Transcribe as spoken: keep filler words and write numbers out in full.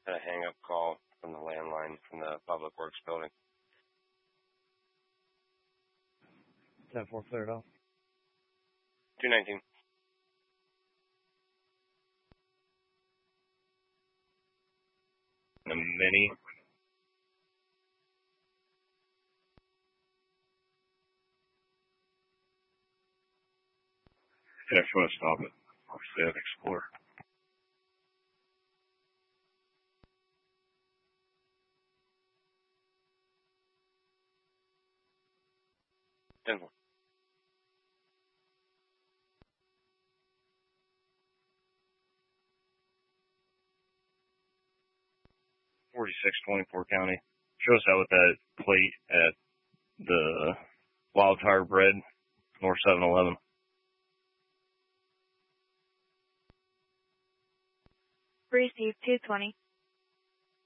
Had a hang-up call from the landline from the Public Works building. ten four cleared off. two nineteen. The Mini. Yeah, if you want to stop it, obviously I have Explorer. ten four. forty-six twenty-four County. Show us out with that plate at the Wildfire Bread, North seven eleven. Received two twenty.